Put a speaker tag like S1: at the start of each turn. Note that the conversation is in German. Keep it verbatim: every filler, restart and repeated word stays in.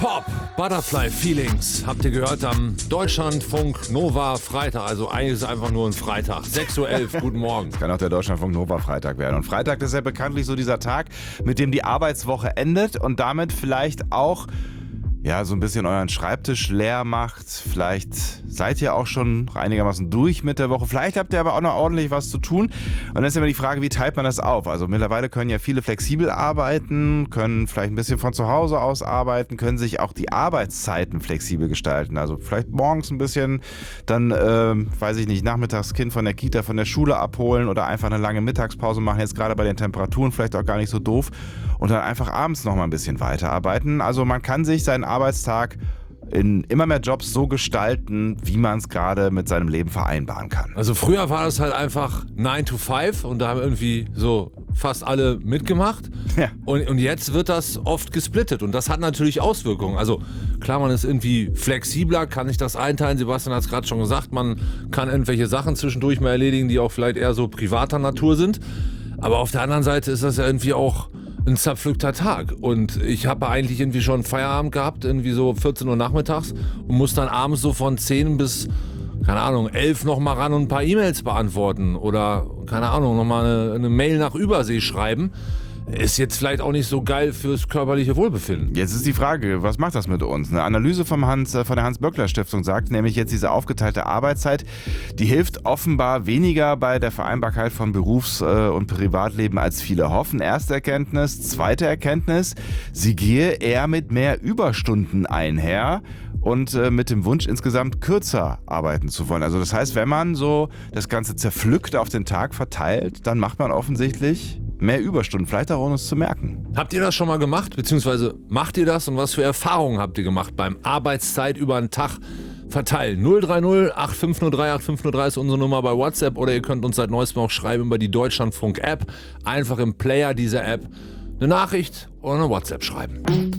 S1: Pop, Butterfly Feelings, habt ihr gehört am Deutschlandfunk Nova Freitag, also eigentlich ist es einfach nur ein Freitag, sechs Uhr elf, guten Morgen.
S2: Das kann auch der Deutschlandfunk Nova Freitag werden. Und Freitag, das ist ja bekanntlich so dieser Tag, mit dem die Arbeitswoche endet und damit vielleicht auch ja, so ein bisschen euren Schreibtisch leer macht. Vielleicht seid ihr auch schon einigermaßen durch mit der Woche. Vielleicht habt ihr aber auch noch ordentlich was zu tun. Und dann ist immer die Frage, wie teilt man das auf? Also mittlerweile können ja viele flexibel arbeiten, können vielleicht ein bisschen von zu Hause aus arbeiten, können sich auch die Arbeitszeiten flexibel gestalten. Also vielleicht morgens ein bisschen, dann, äh, weiß ich nicht, nachmittags Kind von der Kita, von der Schule abholen oder einfach eine lange Mittagspause machen. Jetzt gerade bei den Temperaturen vielleicht auch gar nicht so doof. Und dann einfach abends noch mal ein bisschen weiterarbeiten. Also man kann sich seinen Arbeitstag in immer mehr Jobs so gestalten, wie man es gerade mit seinem Leben vereinbaren kann.
S1: Also früher war das halt einfach nine to five und da haben irgendwie so fast alle mitgemacht.
S2: Ja.
S1: Und, und jetzt wird das oft gesplittet und das hat natürlich Auswirkungen. Also klar, man ist irgendwie flexibler, kann sich das einteilen. Sebastian hat es gerade schon gesagt, man kann irgendwelche Sachen zwischendurch mal erledigen, die auch vielleicht eher so privater Natur sind. Aber auf der anderen Seite ist das ja irgendwie auch ein zerpflückter Tag und ich habe eigentlich irgendwie schon Feierabend gehabt, irgendwie so vierzehn Uhr nachmittags und muss dann abends so von zehn bis, keine Ahnung, elf noch mal ran und ein paar E-Mails beantworten oder, keine Ahnung, noch mal eine, eine Mail nach Übersee schreiben. Ist jetzt vielleicht auch nicht so geil fürs körperliche Wohlbefinden.
S2: Jetzt ist die Frage, was macht das mit uns? Eine Analyse vom Hans, von der Hans-Böckler-Stiftung sagt nämlich jetzt, diese aufgeteilte Arbeitszeit, die hilft offenbar weniger bei der Vereinbarkeit von Berufs- und Privatleben, als viele hoffen. Erste Erkenntnis. Zweite Erkenntnis, sie gehe eher mit mehr Überstunden einher und äh, mit dem Wunsch, insgesamt kürzer arbeiten zu wollen. Also das heißt, wenn man so das Ganze zerpflückt auf den Tag verteilt, dann macht man offensichtlich mehr Überstunden, vielleicht auch ohne es zu merken.
S1: Habt ihr das schon mal gemacht, beziehungsweise macht ihr das und was für Erfahrungen habt ihr gemacht beim Arbeitszeit über einen Tag verteilen? null drei null acht fünf null drei acht fünf null drei ist unsere Nummer bei WhatsApp oder ihr könnt uns seit neuestem auch schreiben über die Deutschlandfunk-App. Einfach im Player dieser App eine Nachricht oder eine WhatsApp schreiben.